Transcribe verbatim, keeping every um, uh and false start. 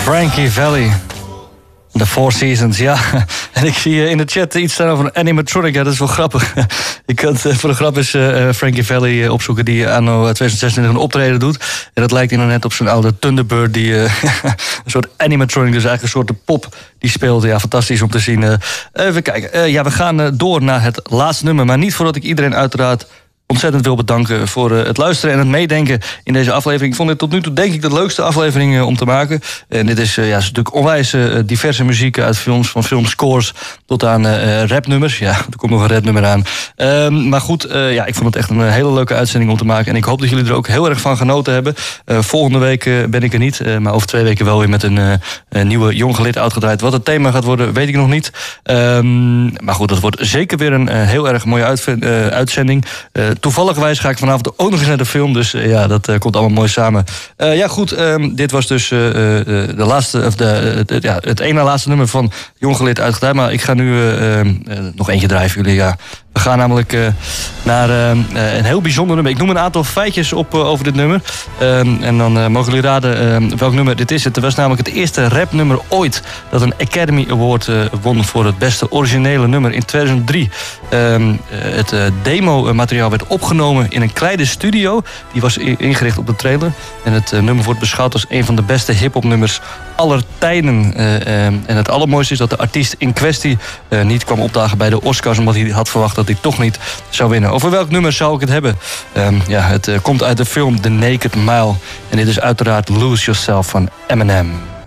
Frankie Valli. The Four Seasons, ja. En ik zie in de chat iets staan over een animatronic. Ja, dat is wel grappig. Ik had voor de grap eens uh, Frankie Valli uh, opzoeken... die anno twintig zesentwintig een optreden doet. En dat lijkt inderdaad op zo'n oude Thunderbird... die uh, een soort animatronic, dus eigenlijk een soort pop... die speelt. Ja, fantastisch om te zien. Uh, even kijken. Uh, ja, we gaan uh, door naar het laatste nummer. Maar niet voordat ik iedereen uiteraard... ontzettend wil bedanken voor uh, het luisteren en het meedenken in deze aflevering. Ik vond dit tot nu toe denk ik de leukste aflevering uh, om te maken. En dit is, uh, ja, is natuurlijk onwijs uh, diverse muziek uit films, van filmscores tot aan uh, rapnummers. Ja, er komt nog een rapnummer aan. Um, maar goed, uh, ja, ik vond het echt een hele leuke uitzending om te maken. En ik hoop dat jullie er ook heel erg van genoten hebben. Uh, volgende week uh, ben ik er niet, uh, maar over twee weken wel weer met een, uh, een nieuwe Jong Geleerd Uitgedraaid. Wat het thema gaat worden, weet ik nog niet. Um, maar goed, dat wordt zeker weer een uh, heel erg mooie uitv- uh, uitzending. Uh, Toevalligwijs ga ik vanavond ook nog eens naar de film. Dus uh, ja, dat uh, komt allemaal mooi samen. Uh, ja, goed. Um, dit was dus uh, uh, de laatste, of de, uh, ja, het ene laatste nummer van Jong Geleerd Uitgedraaid. Maar ik ga nu uh, uh, nog eentje draaien voor jullie. Ja. We gaan namelijk uh, naar uh, een heel bijzonder nummer. Ik noem een aantal feitjes op uh, over dit nummer. Um, en dan uh, mogen jullie raden uh, welk nummer dit is. Het was namelijk het eerste rapnummer ooit... dat een Academy Award uh, won voor het beste originele nummer in tweeduizend drie. Um, uh, het uh, demo-materiaal werd opgenomen in een kleine studio. Die was ingericht op de trailer. En het uh, nummer wordt beschouwd als een van de beste hip-hop nummers aller tijden. Uh, uh, en het allermooiste is dat de artiest in kwestie uh, niet kwam opdagen bij de Oscars... omdat hij had verwacht dat hij toch niet zou winnen. Over welk nummer zou ik het hebben? Um, ja, het uh, komt uit de film The Naked Mile. En dit is uiteraard Lose Yourself van Eminem.